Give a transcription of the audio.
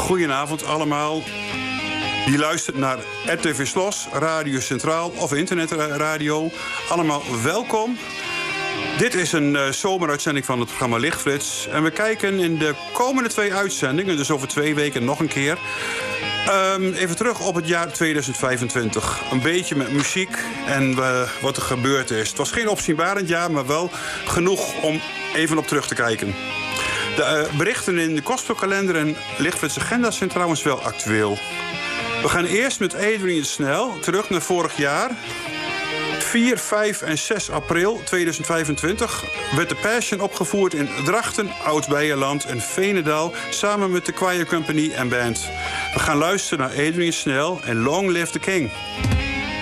Goedenavond allemaal. Die luistert naar RTV Slos, Radio Centraal of internetradio. Allemaal welkom. Dit is een zomeruitzending van het programma Lichtflits. En we kijken in de komende 2 uitzendingen, dus over 2 weken nog een keer, even terug op het jaar 2025. Een beetje met muziek en wat er gebeurd is. Het was geen opzienbarend jaar, maar wel genoeg om even op terug te kijken. De berichten in de gospelkalender en Lichtflits agenda zijn trouwens wel actueel. We gaan eerst met Adrian Snell terug naar vorig jaar. 4, 5 en 6 april 2025 werd de Passion opgevoerd in Drachten, Oud-Beierland en Veenendaal samen met de Choir Company en band. We gaan luisteren naar Adrian Snell en Long Live the King.